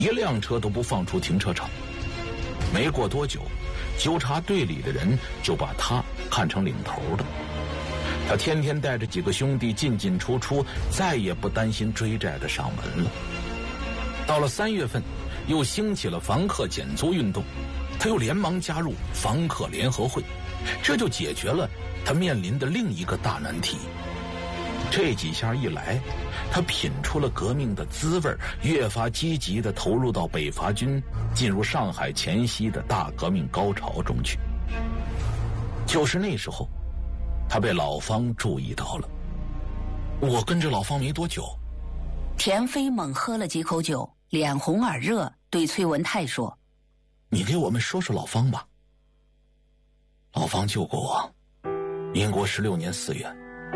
一辆车都不放出停车场。没过多久，纠察队里的人就把他看成领头的。他天天带着几个兄弟进进出出，再也不担心追债的上门了。到了3月份，又兴起了房客减租运动，他又连忙加入房客联合会，这就解决了他面临的另一个大难题。这几下一来，他品出了革命的滋味，越发积极地投入到北伐军进入上海前夕的大革命高潮中去。就是那时候，他被老方注意到了。我跟着老方没多久。 田飞猛喝了几口酒，脸红耳热，对崔文泰说：“ 你给我们说说老方吧。”老方救过我。民国16年4月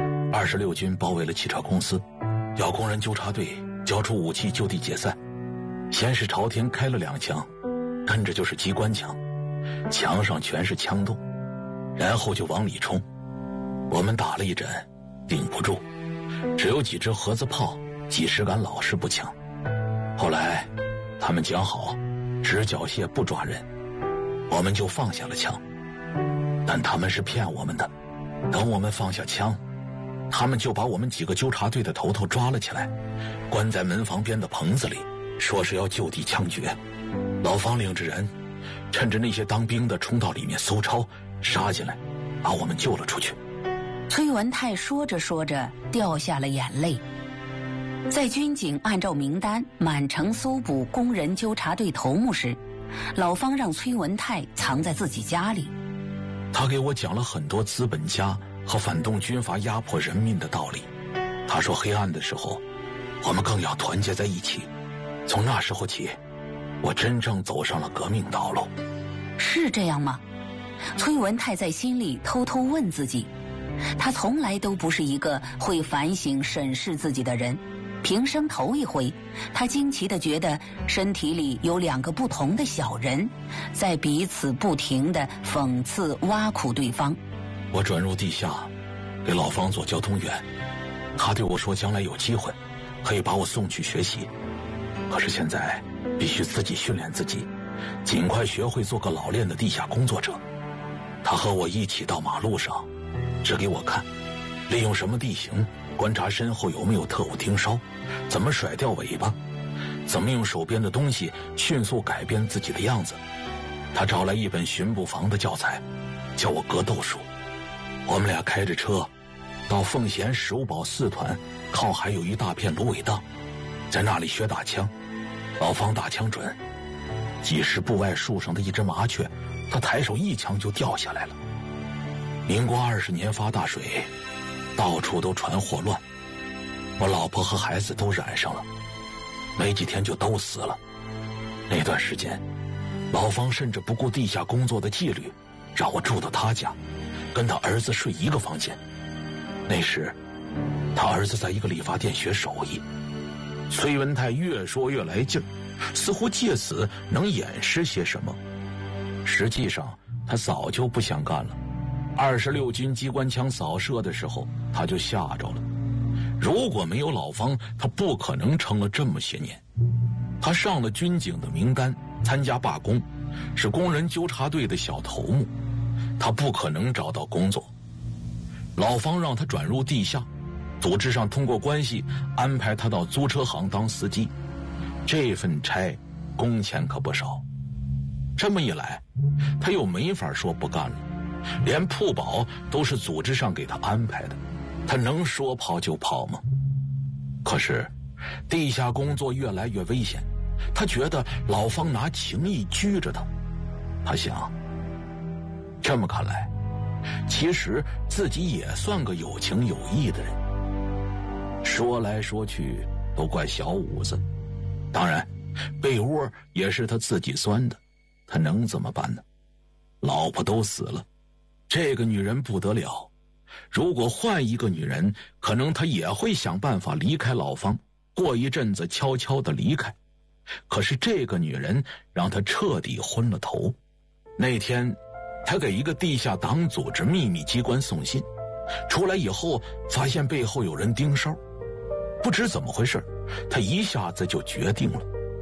，26军包围了汽车公司，要工人纠察队交出武器就地解散。先是朝天开了2枪，跟着就是机关枪，墙上全是枪洞，然后就往里冲。我们打了一阵，顶不住，只有几只盒子炮，几十杆老式步枪。后来他们讲好只缴械不抓人，我们就放下了枪。但他们是骗我们的，等我们放下枪，他们就把我们几个纠察队的头头抓了起来，关在门房边的棚子里，说是要就地枪决。老方领着人趁着那些当兵的冲到里面搜抄，杀进来把我们救了出去。 崔文泰说着说着掉下了眼泪。在军警按照名单满城搜捕工人纠察队头目时，老方让崔文泰藏在自己家里。 他给我讲了很多资本家和反动军阀压迫人民的道理。他说黑暗的时候，我们更要团结在一起。从那时候起，我真正走上了革命道路。 是这样吗？崔文泰在心里偷偷问自己。他从来都不是一个会反省审视自己的人，平生头一回，他惊奇地觉得身体里有2个不同的小人，在彼此不停地讽刺挖苦对方。 我转入地下，给老方做交通员。他对我说将来有机会可以把我送去学习，可是现在必须自己训练自己，尽快学会做个老练的地下工作者。他和我一起到马路上，指给我看利用什么地形观察身后有没有特务盯梢，怎么甩掉尾巴，怎么用手边的东西迅速改变自己的样子。他找来一本巡捕房的教材，叫我格斗术。我们俩开着车到奉贤食物堡4团靠海有一大片芦苇荡，在那里学打枪。老方打枪准，几十步外树上的一只麻雀，他抬手一枪就掉下来了。民国20年发大水，到处都传霍乱，我老婆和孩子都染上了，没几天就都死了。那段时间，老方甚至不顾地下工作的纪律，让我住到他家，跟他儿子睡一个房间。那时他儿子在一个理发店学手艺。崔文泰越说越来劲儿，似乎借此能掩饰些什么。实际上他早就不想干了。26军机关枪扫射的时候，他就吓着了。如果没有老方，他不可能撑了这么些年。他上了军警的名单，参加罢工，是工人纠察队的小头目，他不可能找到工作。老方让他转入地下，组织上通过关系安排他到租车行当司机，这份差工钱可不少。这么一来，他又没法说不干了，连铺保都是组织上给他安排的，他能说跑就跑吗？可是地下工作越来越危险，他觉得老方拿情义拘着他。他想，这么看来，其实自己也算个有情有义的人。说来说去都怪小五子，当然被窝也是他自己钻的，他能怎么办呢？老婆都死了，这个女人不得了，如果换一个女人，可能她也会想办法离开老方，过一阵子悄悄地离开。可是这个女人让他彻底昏了头。那天他给一个地下党组织秘密机关送信，出来以后发现背后有人盯梢，不知怎么回事，他一下子就决定了，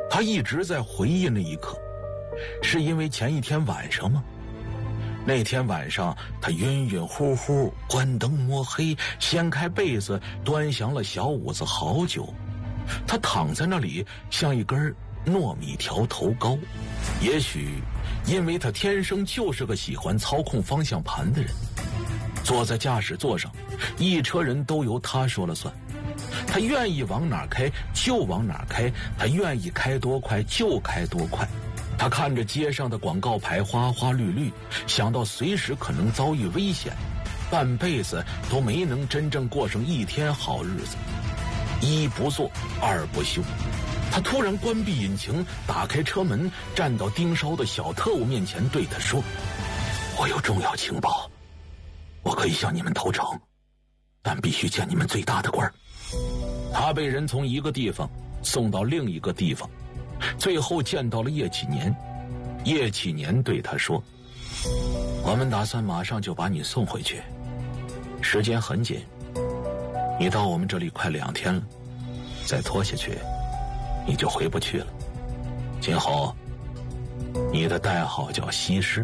他一直在回忆那一刻，是因为前一天晚上吗？那天晚上他晕晕乎乎，关灯摸黑，掀开被子，端详了小屋子好久。他躺在那里像一根糯米条头高，也许因为他天生就是个喜欢操控方向盘的人。坐在驾驶座上，一车人都由他说了算，他愿意往哪开就往哪开，他愿意开多快就开多快。他看着街上的广告牌花花绿绿，想到随时可能遭遇危险，半辈子都没能真正过上一天好日子。一不做二不休，他突然关闭引擎，打开车门，站到盯梢的小特务面前，对他说：我有重要情报，我可以向你们投诚，但必须见你们最大的官。他被人从一个地方送到另一个地方，最后见到了叶启年。叶启年对他说：我们打算马上就把你送回去，时间很紧，你到我们这里快2天了，再拖下去你就回不去了。今后你的代号叫西施。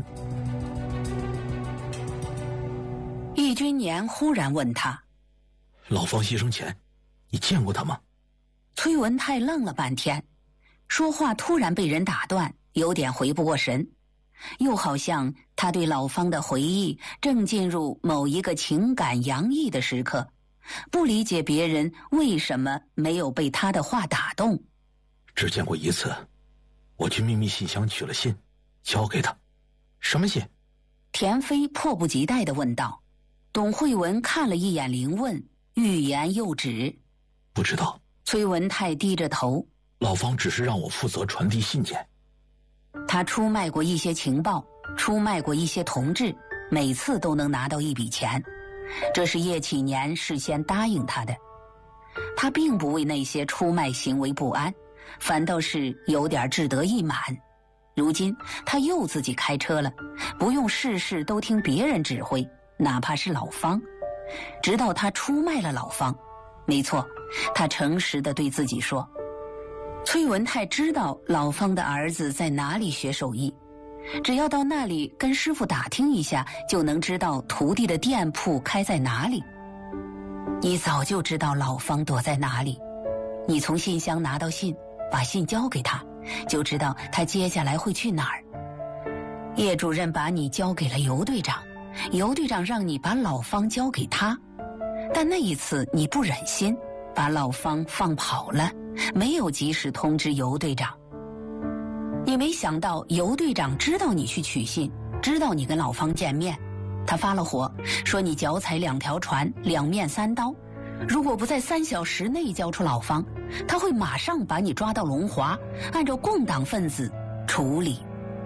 易君年忽然问他： 老方牺牲前你见过他吗？ 崔文泰愣了半天，说话突然被人打断，有点回不过神，又好像他对老方的回忆正进入某一个情感洋溢的时刻，不理解别人为什么没有被他的话打动。 只见过一次，我去秘密信箱取了信，交给他。什么信？ 田飞迫不及待地问道。董慧文看了一眼灵问，欲言又止。 不知道。 崔文泰低着头。 老方只是让我负责传递信件。 他出卖过一些情报，出卖过一些同志，每次都能拿到一笔钱，这是叶启年事先答应他的。他并不为那些出卖行为不安，反倒是有点志得意满。如今他又自己开车了，不用事事都听别人指挥，哪怕是老方。直到他出卖了老方，没错，他诚实地对自己说。崔文泰知道老方的儿子在哪里学手艺，只要到那里跟师傅打听一下，就能知道徒弟的店铺开在哪里。你早就知道老方躲在哪里，你从信箱拿到信，把信交给他，就知道他接下来会去哪儿。叶主任把你交给了尤队长，尤队长让你把老方交给他，但那一次你不忍心，把老方放跑了，没有及时通知尤队长。你没想到尤队长知道你去取信，知道你跟老方见面，他发了火，说你脚踩2条船，2面3刀，如果不在3小时内交出老方，他会马上把你抓到龙华，按照共党分子处理。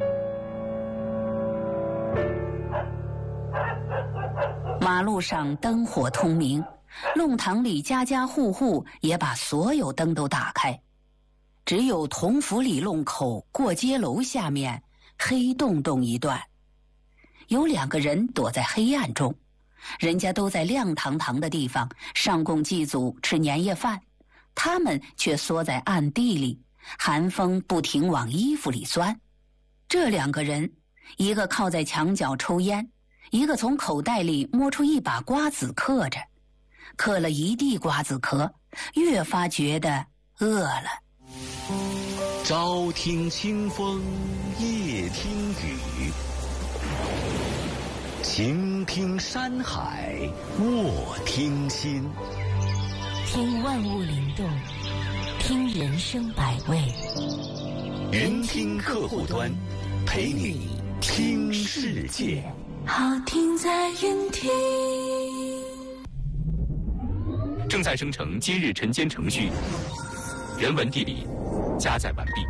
马路上灯火通明，弄堂里家家户户也把所有灯都打开，只有同福里弄口过街楼下面黑洞洞一段，有2个人躲在黑暗中，人家都在亮堂堂的地方上供祭祖吃年夜饭，他们却缩在暗地里，寒风不停往衣服里钻。这2个人，一个靠在墙角抽烟，一个从口袋里摸出一把瓜子嗑着，嗑了一地瓜子壳，越发觉得饿了。 朝听清风，夜听雨，晴听山海，卧听心。 听万物灵动，听人生百味。 云听客户端，陪你听世界。 好听在云听。 正在生成今日晨间程序，人文地理加载完毕。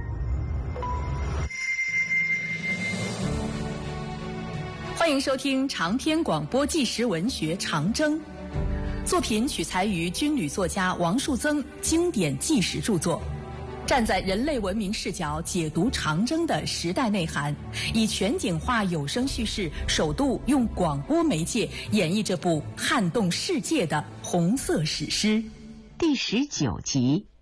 欢迎收听长篇广播纪实文学《长征》，作品取材于军旅作家王树增经典纪实著作，站在人类文明视角解读长征的时代内涵，以全景化有声叙事，首度用广播媒介演绎这部撼动世界的红色史诗。 第19集，